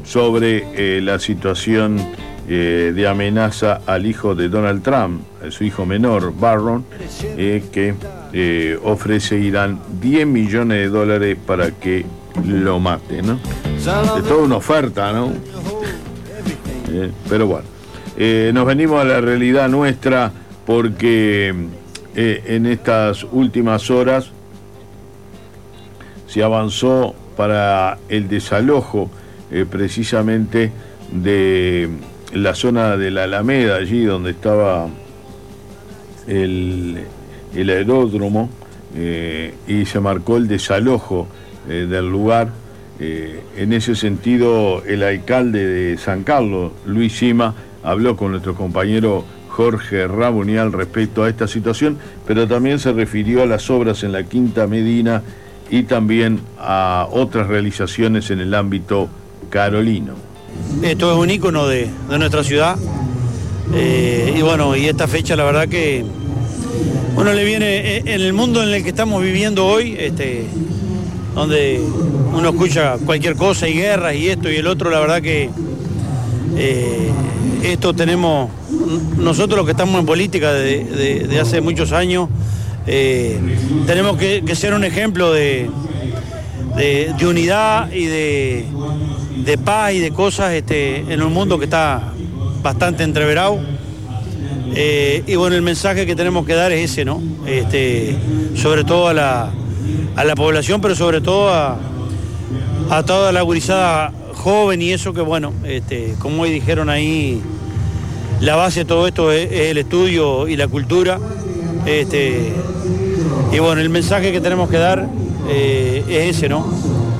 sobre la situación de amenaza al hijo de Donald Trump, su hijo menor, Barron, que ofrece Irán $10 millones para que lo mate, ¿no? Es toda una oferta, ¿no? Pero bueno, nos venimos a la realidad nuestra porque en estas últimas horas se avanzó para el desalojo precisamente de la zona de la Alameda, allí donde estaba el aeródromo, y se marcó el desalojo del lugar. En ese sentido, el alcalde de San Carlos, Luis Sima, habló con nuestro compañero Jorge Rabunial respecto a esta situación, pero también se refirió a las obras en la Quinta Medina y también a otras realizaciones en el ámbito carolino. Esto es un ícono de nuestra ciudad, y bueno, y esta fecha la verdad que uno le viene en el mundo en el que estamos viviendo hoy, donde uno escucha cualquier cosa y guerras y esto y el otro, la verdad que esto tenemos, nosotros los que estamos en política de hace muchos años, tenemos que ser un ejemplo de unidad y de paz y de cosas en un mundo que está bastante entreverado. Y bueno, el mensaje que tenemos que dar es ese, ¿no? Sobre todo a la población, pero sobre todo a toda la gurizada joven y eso que bueno, como hoy dijeron ahí, la base de todo esto es el estudio y la cultura. Y bueno, el mensaje que tenemos que dar es ese, ¿no?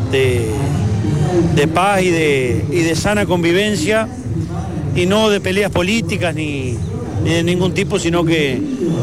De paz y de sana convivencia, y no de peleas políticas ni de ningún tipo, sino que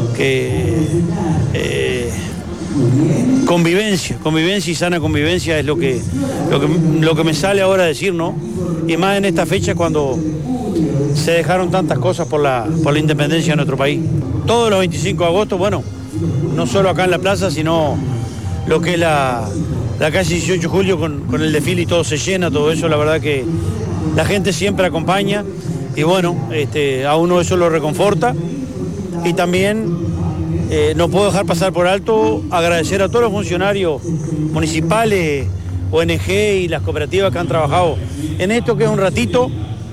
convivencia y sana convivencia es lo que me sale ahora a decir, ¿no? Y más en esta fecha cuando se dejaron tantas cosas por la independencia de nuestro país. Todos los 25 de agosto, bueno, no solo acá en la plaza, sino lo que es la calle 18 de julio con el desfile y todo se llena, todo eso, la verdad que la gente siempre acompaña y bueno, a uno eso lo reconforta. Y también no puedo dejar pasar por alto agradecer a todos los funcionarios municipales, ONG y las cooperativas que han trabajado en esto, que es un ratito.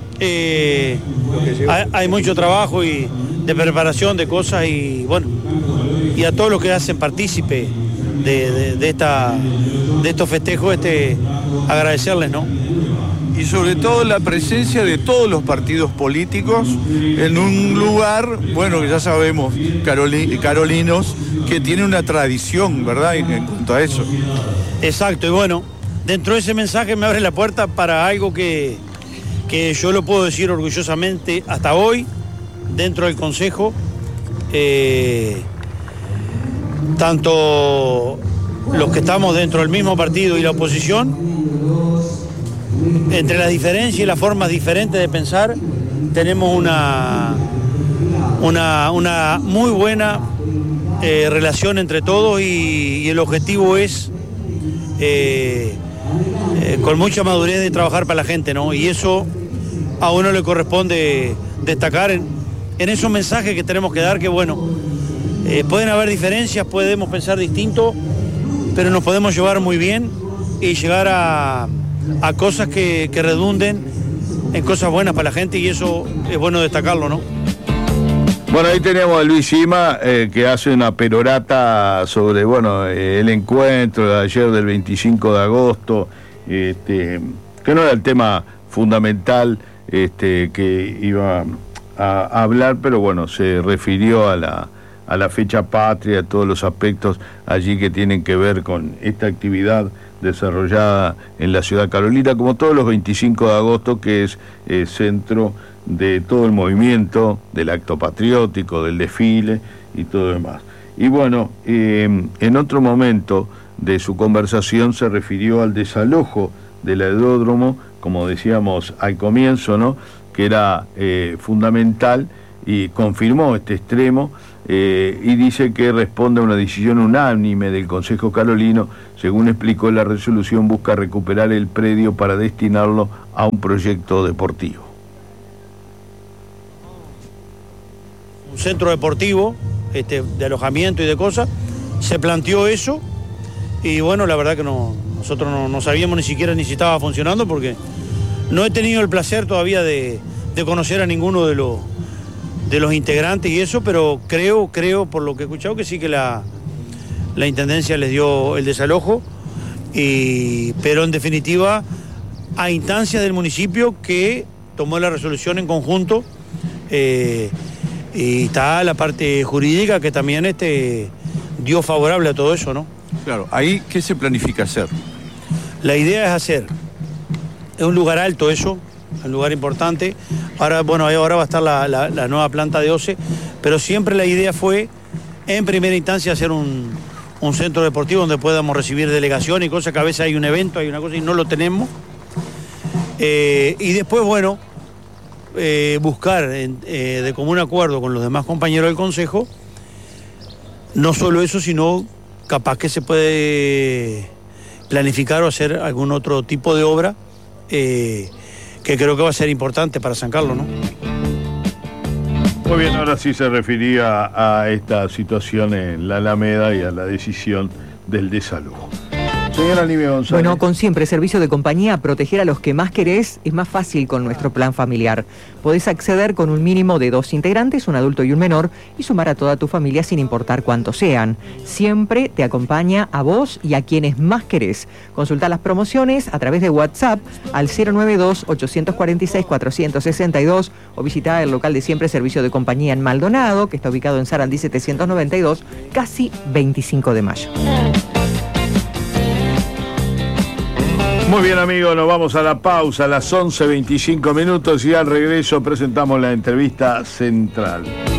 Hay mucho trabajo y de preparación de cosas y bueno, y a todos los que hacen partícipe de estos festejos, agradecerles, ¿no? Y sobre todo la presencia de todos los partidos políticos en un lugar, bueno, que ya sabemos, carolinos, que tiene una tradición, ¿verdad?, en cuanto a eso. Exacto, y bueno, dentro de ese mensaje me abre la puerta para algo que yo lo puedo decir orgullosamente hasta hoy, dentro del Consejo, tanto los que estamos dentro del mismo partido y la oposición, entre las diferencias y las formas diferentes de pensar, tenemos una muy buena relación entre todos y el objetivo es con mucha madurez de trabajar para la gente, ¿no? Y eso a uno le corresponde destacar en esos mensajes que tenemos que dar, que bueno, pueden haber diferencias, podemos pensar distinto, pero nos podemos llevar muy bien y llegar a cosas que redunden en cosas buenas para la gente, y eso es bueno destacarlo, ¿no? Bueno, ahí tenemos a Luis Sima, que hace una perorata sobre, bueno, el encuentro de ayer del 25 de agosto, que no era el tema fundamental que iba a hablar, pero bueno, se refirió a la fecha patria, a todos los aspectos allí que tienen que ver con esta actividad desarrollada en la ciudad carolina, como todos los 25 de agosto, que es centro de todo el movimiento, del acto patriótico, del desfile y todo lo demás. Y bueno, en otro momento de su conversación se refirió al desalojo del aeródromo, como decíamos al comienzo, ¿no?, que era fundamental, y confirmó este extremo y dice que responde a una decisión unánime del Consejo Carolino. Según explicó, la resolución busca recuperar el predio para destinarlo a un proyecto deportivo. Un centro deportivo, de alojamiento y de cosas, se planteó eso, y bueno, la verdad que nosotros no sabíamos ni siquiera ni si estaba funcionando, porque no he tenido el placer todavía de conocer a ninguno de los integrantes y eso, pero creo, por lo que he escuchado, que sí que la Intendencia les dio el desalojo, pero en definitiva, a instancias del municipio que tomó la resolución en conjunto, y está la parte jurídica que también dio favorable a todo eso, ¿no? Claro, ahí, ¿qué se planifica hacer? La idea es es un lugar alto eso, un lugar importante. Ahora va a estar la nueva planta de OCE, pero siempre la idea fue, en primera instancia, hacer un centro deportivo donde podamos recibir delegaciones y cosas, que a veces hay un evento, hay una cosa y no lo tenemos. Y después, buscar de común acuerdo con los demás compañeros del Consejo, no solo eso, sino capaz que se puede planificar o hacer algún otro tipo de obra que creo que va a ser importante para San Carlos, ¿no? Muy bien, ahora sí se refería a esta situación en la Alameda y a la decisión del desalojo. Señora Livia González. Bueno, con Siempre Servicio de Compañía, proteger a los que más querés es más fácil con nuestro plan familiar. Podés acceder con un mínimo de 2 integrantes, un adulto y un menor, y sumar a toda tu familia sin importar cuántos sean. Siempre te acompaña a vos y a quienes más querés. Consultá las promociones a través de WhatsApp al 092-846-462 o visitá el local de Siempre Servicio de Compañía en Maldonado, que está ubicado en Sarandí 792, casi 25 de mayo. Muy bien, amigos, nos vamos a la pausa a las 11:25 y al regreso presentamos la entrevista central.